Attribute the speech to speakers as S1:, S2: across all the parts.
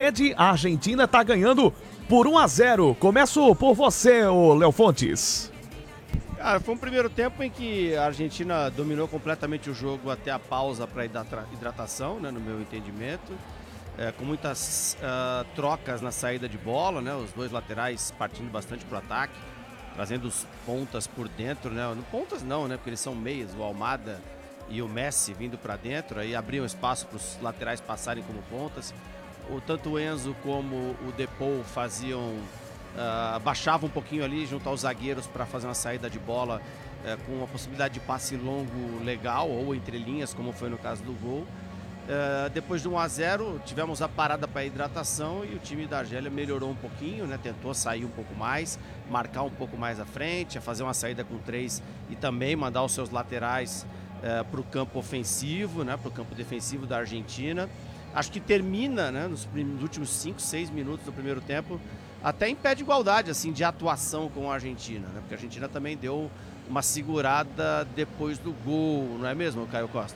S1: parede, a Argentina está ganhando por 1-0. Começo por você, ô Léo Fontes.
S2: Cara, foi um primeiro tempo em que a Argentina dominou completamente o jogo até a pausa para hidratação, né, no meu entendimento. Com muitas trocas na saída de bola, né, os dois laterais partindo bastante para o ataque, trazendo os pontas por dentro, né, pontas não, né, porque eles são meias, o Almada e o Messi vindo para dentro, aí abriam espaço para os laterais passarem como pontas. Tanto o Enzo como o Depou baixavam um pouquinho ali junto aos zagueiros para fazer uma saída de bola com uma possibilidade de passe longo legal ou entre linhas, como foi no caso do gol. Depois de 1-0, tivemos a parada para hidratação e o time da Argélia melhorou um pouquinho, né? Tentou sair um pouco mais, marcar um pouco mais à frente, fazer uma saída com 3 e também mandar os seus laterais para o campo ofensivo, né? Para o campo defensivo da Argentina. Acho que termina, né, nos últimos 5, 6 minutos do primeiro tempo, até em pé de igualdade, assim, de atuação com a Argentina, né? Porque a Argentina também deu uma segurada depois do gol, não é mesmo, Caio Costa?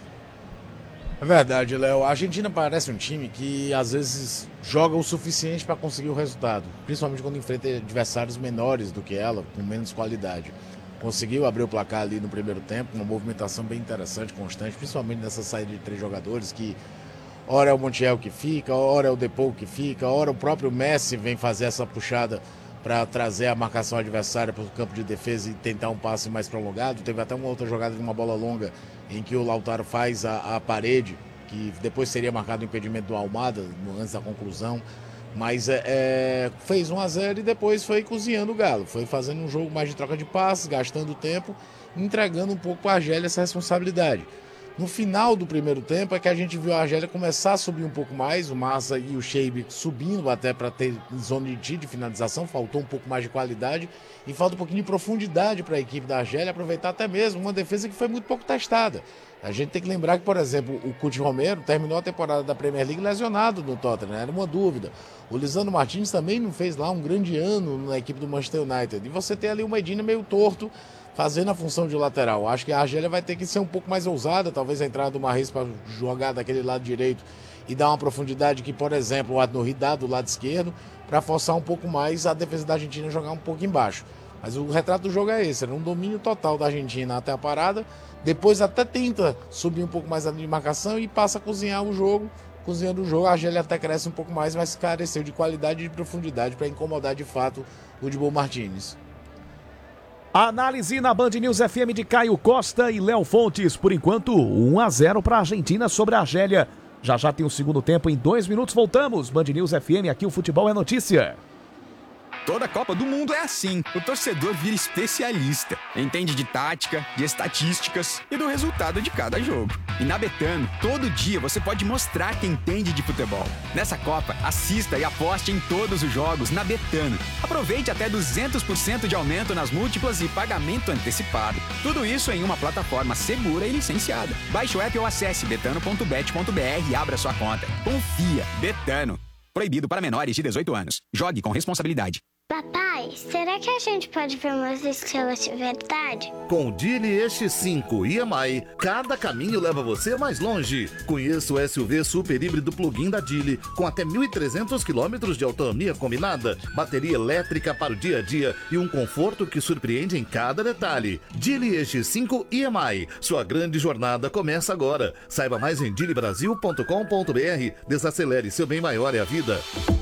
S3: É verdade, Léo. A Argentina parece um time que às vezes joga o suficiente para conseguir o resultado, principalmente quando enfrenta adversários menores do que ela, com menos qualidade. Conseguiu abrir o placar ali no primeiro tempo, uma movimentação bem interessante, constante, principalmente nessa saída de 3 jogadores que ora é o Montiel que fica, ora é o Depou que fica, ora o próprio Messi vem fazer essa puxada para trazer a marcação adversária para o campo de defesa e tentar um passe mais prolongado. Teve até uma outra jogada de uma bola longa em que o Lautaro faz a parede, que depois seria marcado o impedimento do Almada antes da conclusão. Mas fez 1-0 e depois foi cozinhando o Galo. Foi fazendo um jogo mais de troca de passes, gastando tempo, entregando um pouco para a Argélia essa responsabilidade. No final do primeiro tempo é que a gente viu a Argélia começar a subir um pouco mais, o Massa e o Sheib subindo até para ter zona de finalização, faltou um pouco mais de qualidade e falta um pouquinho de profundidade para a equipe da Argélia aproveitar até mesmo uma defesa que foi muito pouco testada. A gente tem que lembrar que, por exemplo, o Cuti Romero terminou a temporada da Premier League lesionado no Tottenham, era uma dúvida. O Lisandro Martins também não fez lá um grande ano na equipe do Manchester United. E você tem ali o Medina meio torto, fazendo a função de lateral. Acho que a Argélia vai ter que ser um pouco mais ousada, talvez a entrada do Mahrez para jogar daquele lado direito e dar uma profundidade que, por exemplo, o Adnouri dá do lado esquerdo, para forçar um pouco mais a defesa da Argentina jogar um pouco embaixo. Mas o retrato do jogo é esse, era um domínio total da Argentina até a parada, depois até tenta subir um pouco mais a linha de marcação e passa a cozinhar o jogo. Cozinhando o jogo, a Argélia até cresce um pouco mais, mas careceu de qualidade e de profundidade para incomodar de fato o Dibu Martínez.
S1: Análise na Band News FM de Caio Costa e Léo Fontes. Por enquanto, 1-0 para a Argentina sobre a Argélia. Já já tem o segundo tempo, em 2 minutos voltamos. Band News FM, aqui o futebol é notícia.
S4: Toda Copa do Mundo é assim. O torcedor vira especialista. Entende de tática, de estatísticas e do resultado de cada jogo. E na Betano, todo dia você pode mostrar que entende de futebol. Nessa Copa, assista e aposte em todos os jogos na Betano. Aproveite até 200% de aumento nas múltiplas e pagamento antecipado. Tudo isso em uma plataforma segura e licenciada. Baixe o app ou acesse betano.bet.br e abra sua conta. Confia. Betano. Proibido para menores de 18 anos. Jogue com responsabilidade.
S5: Papai, será que a gente pode ver umas estrelas de verdade?
S6: Com o Geely EX5 EMI, cada caminho leva você mais longe. Conheça o SUV super híbrido plug-in da Geely, com até 1.300 km de autonomia combinada, bateria elétrica para o dia a dia e um conforto que surpreende em cada detalhe. Geely EX5 EMI, sua grande jornada começa agora. Saiba mais em geelybrasil.com.br. Desacelere, seu bem maior é a vida.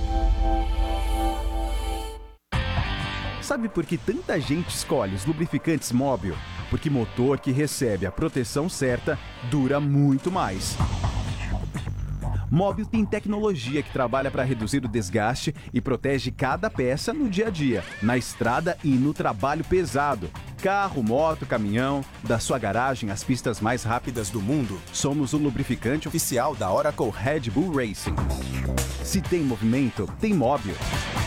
S7: Sabe por que tanta gente escolhe os lubrificantes Mobil? Porque motor que recebe a proteção certa dura muito mais. Mobil tem tecnologia que trabalha para reduzir o desgaste e protege cada peça no dia a dia, na estrada e no trabalho pesado. Carro, moto, caminhão, da sua garagem às pistas mais rápidas do mundo. Somos o lubrificante oficial da Oracle Red Bull Racing. Se tem movimento, tem Mobil.